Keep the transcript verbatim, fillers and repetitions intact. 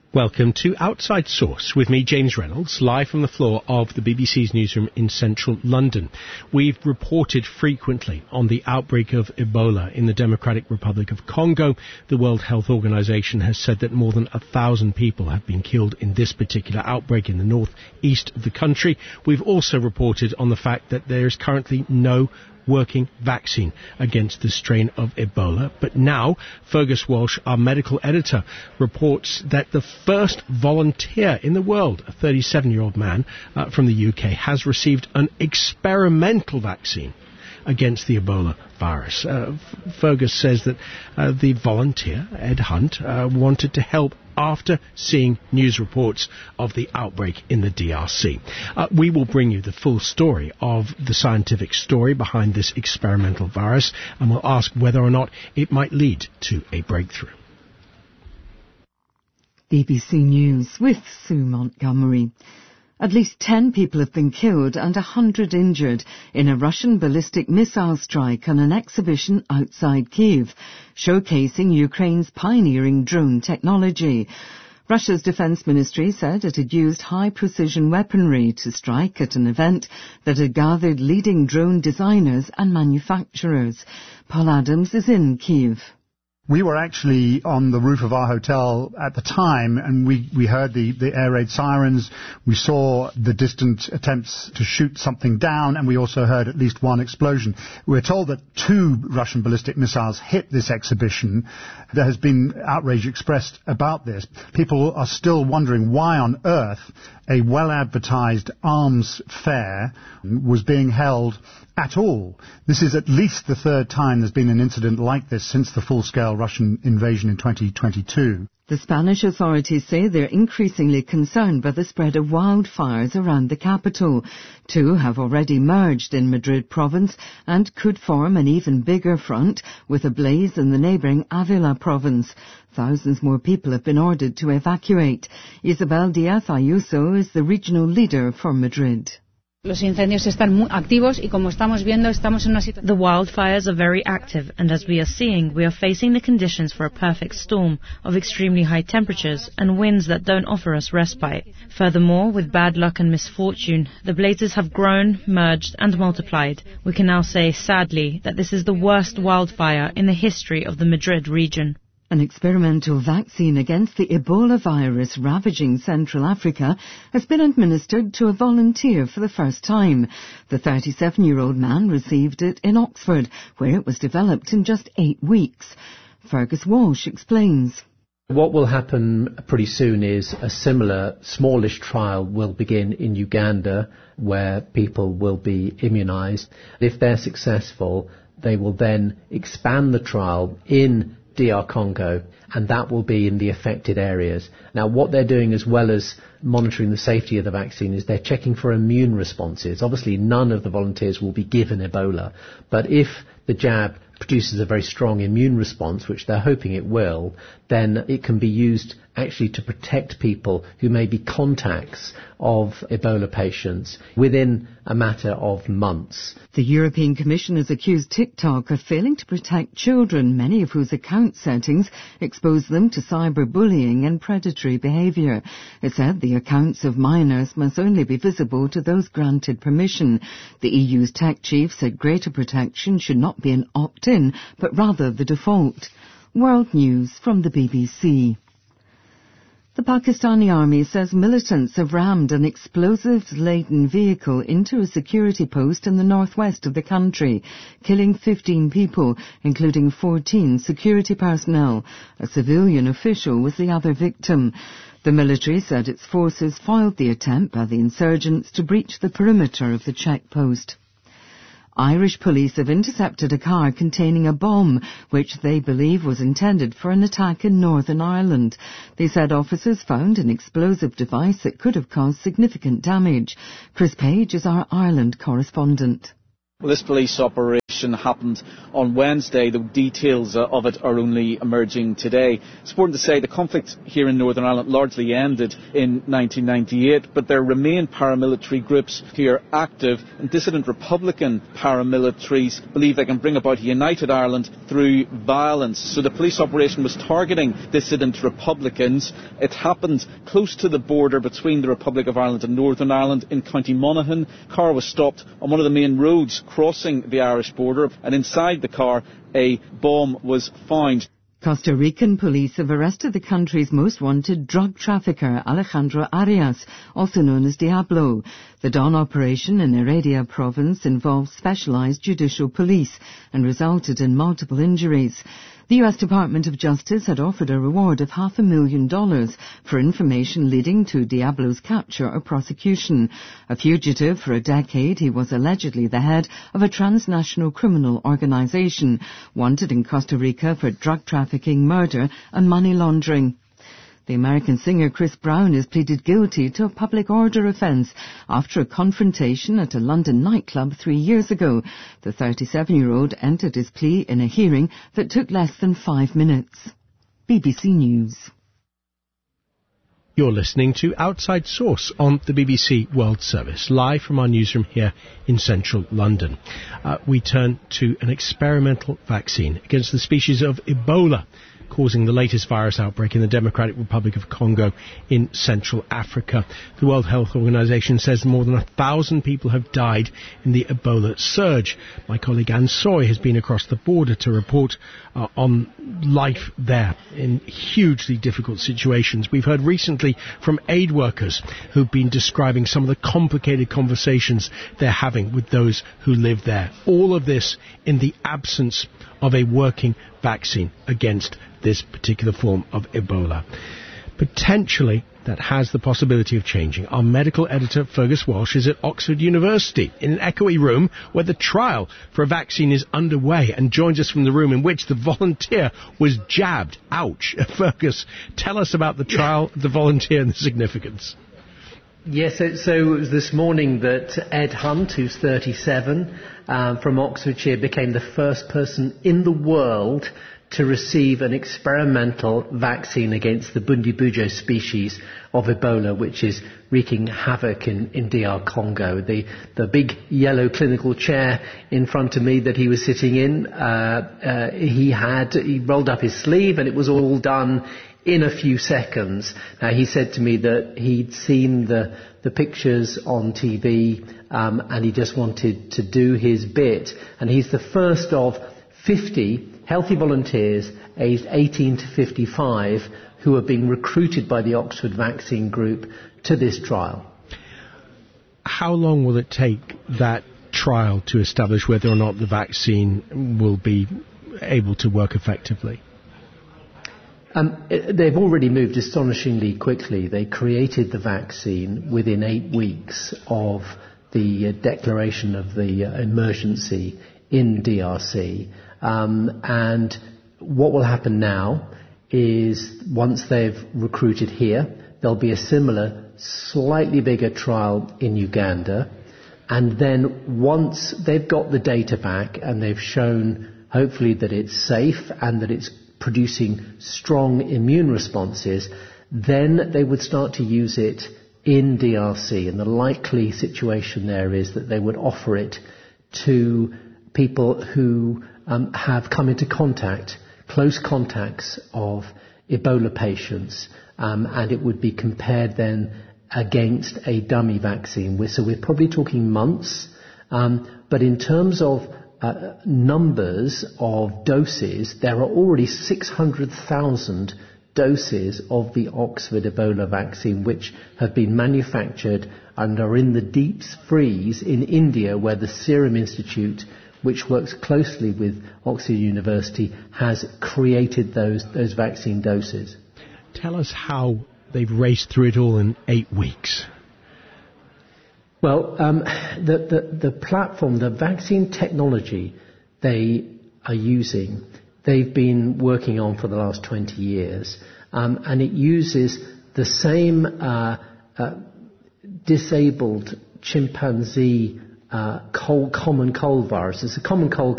Welcome to Outside Source with me, James Reynolds, live from the floor of the B B C's newsroom in central London. We've reported frequently on the outbreak of Ebola in the Democratic Republic of Congo. The World Health Organization has said that more than a thousand people have been killed in this particular outbreak in the northeast of the country. We've also reported on the fact that there is currently no working vaccine against the strain of Ebola. But now, Fergus Walsh, our medical editor, reports that the first volunteer in the world, a thirty-seven-year-old man uh, from the U K, has received an experimental vaccine against the Ebola virus. Uh, F- Fergus says that uh, the volunteer, Ed Hunt, uh, wanted to help after seeing news reports of the outbreak in the D R C. Uh, we will bring you the full story of the scientific story behind this experimental virus, and we'll ask whether or not it might lead to a breakthrough. B B C News with Sue Montgomery. At least ten people have been killed and a hundred injured in a Russian ballistic missile strike on an exhibition outside Kyiv, showcasing Ukraine's pioneering drone technology. Russia's defense ministry said it had used high-precision weaponry to strike at an event that had gathered leading drone designers and manufacturers. Paul Adams is in Kyiv. We were actually on the roof of our hotel at the time, and we, we heard the, the air raid sirens. We saw the distant attempts to shoot something down, and we also heard at least one explosion. We're told that two Russian ballistic missiles hit this exhibition. There has been outrage expressed about this. People are still wondering why on earth a well-advertised arms fair was being held at all. This is at least the third time there's been an incident like this since the full-scale Russian invasion in twenty twenty-two. The Spanish authorities say they're increasingly concerned by the spread of wildfires around the capital. Two have already merged in Madrid province and could form an even bigger front with a blaze in the neighbouring Avila province. Thousands more people have been ordered to evacuate. Isabel Díaz Ayuso is the regional leader for Madrid. Los incendios están muy activos y como estamos viendo estamos en una situación. The wildfires are very active, and as we are seeing, we are facing the conditions for a perfect storm of extremely high temperatures and winds that don't offer us respite. Furthermore, with bad luck and misfortune, the blazes have grown, merged and multiplied. We can now say, sadly, that this is the worst wildfire in the history of the Madrid region. An experimental vaccine against the Ebola virus ravaging Central Africa has been administered to a volunteer for the first time. The thirty-seven-year-old man received it in Oxford, where it was developed in just eight weeks. Fergus Walsh explains. What will happen pretty soon is a similar smallish trial will begin in Uganda, where people will be immunised. If they're successful, they will then expand the trial in D R Congo, and that will be in the affected areas. Now, what they're doing as well as monitoring the safety of the vaccine is they're checking for immune responses. Obviously, none of the volunteers will be given Ebola, but if the jab produces a very strong immune response, which they're hoping it will, then it can be used actually to protect people who may be contacts of Ebola patients within a matter of months. The European Commission has accused TikTok of failing to protect children, many of whose account settings expose them to cyberbullying and predatory behaviour. It said the accounts of minors must only be visible to those granted permission. The E U's tech chief said greater protection should not be an opt-in, but rather the default. World News from the B B C. The Pakistani army says militants have rammed an explosives-laden vehicle into a security post in the northwest of the country, killing fifteen people, including fourteen security personnel. A civilian official was the other victim. The military said its forces foiled the attempt by the insurgents to breach the perimeter of the checkpost. Irish police have intercepted a car containing a bomb, which they believe was intended for an attack in Northern Ireland. They said officers found an explosive device that could have caused significant damage. Chris Page is our Ireland correspondent. Well, this police operation operation happened on Wednesday. The details uh, of it are only emerging today. It's important to say the conflict here in Northern Ireland largely ended in nineteen ninety-eight, but there remain paramilitary groups here active, and dissident Republican paramilitaries believe they can bring about a united Ireland through violence. So the police operation was targeting dissident Republicans. It happened close to the border between the Republic of Ireland and Northern Ireland in County Monaghan. A car was stopped on one of the main roads crossing the Irish border, and inside the car a bomb was found. Costa Rican police have arrested the country's most wanted drug trafficker, Alejandro Arias, also known as Diablo. The Dawn operation in Heredia province involved specialized judicial police and resulted in multiple injuries. The U S Department of Justice had offered a reward of half a million dollars for information leading to Diablo's capture or prosecution. A fugitive for a decade, he was allegedly the head of a transnational criminal organization, wanted in Costa Rica for drug trafficking, murder and money laundering. The American singer Chris Brown has pleaded guilty to a public order offence after a confrontation at a London nightclub three years ago. The thirty-seven-year-old entered his plea in a hearing that took less than five minutes. B B C News. You're listening to Outside Source on the B B C World Service, live from our newsroom here in central London. Uh, we turn to an experimental vaccine against the species of Ebola, causing the latest virus outbreak in the Democratic Republic of Congo in Central Africa. The World Health Organization says more than a thousand people have died in the Ebola surge. My colleague Anne Soy has been across the border to report uh, on life there in hugely difficult situations. We've heard recently from aid workers who've been describing some of the complicated conversations they're having with those who live there. All of this in the absence of a working vaccine against this particular form of Ebola. Potentially, that has the possibility of changing. Our medical editor, Fergus Walsh, is at Oxford University in an echoey room where the trial for a vaccine is underway, and joins us from the room in which the volunteer was jabbed. Ouch. Fergus, tell us about the trial, the volunteer and the significance. Yes, so, so it was this morning that Ed Hunt, who's thirty-seven, um, from Oxfordshire, became the first person in the world to receive an experimental vaccine against the Bundibugyo species of Ebola, which is wreaking havoc in, in D R Congo. The, the big yellow clinical chair in front of me that he was sitting in, uh, uh, he had, he rolled up his sleeve and it was all done in a few seconds. Now, he said to me that he'd seen the, the pictures on T V um, and he just wanted to do his bit. And he's the first of fifty healthy volunteers aged eighteen to fifty-five who are being recruited by the Oxford Vaccine Group to this trial. How long will it take that trial to establish whether or not the vaccine will be able to work effectively? Um, they've already moved astonishingly quickly. They created the vaccine within eight weeks of the uh, declaration of the uh, emergency in D R C. Um, and what will happen now is once they've recruited here, there'll be a similar, slightly bigger trial in Uganda. And then once they've got the data back and they've shown, hopefully, that it's safe and that it's producing strong immune responses, then they would start to use it in D R C. And the likely situation there is that they would offer it to people who um, have come into contact, close contacts of Ebola patients, um, and it would be compared then against a dummy vaccine. So we're probably talking months, um, but in terms of uh, numbers of doses, there are already six hundred thousand doses of the Oxford Ebola vaccine which have been manufactured and are in the deep freeze in India, where the Serum Institute, which works closely with Oxford University, has created those those vaccine doses. Tell us how they've raced through it all in eight weeks. Well, um, the, the, the platform, the vaccine technology they are using, they've been working on for the last twenty years. Um, and it uses the same uh, uh, disabled chimpanzee uh, cold, common cold virus. It's a common cold